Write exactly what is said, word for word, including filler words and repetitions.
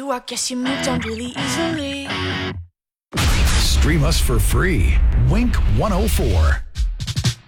you, I guess you moved on really easily. Stream us for free. Wink one oh four.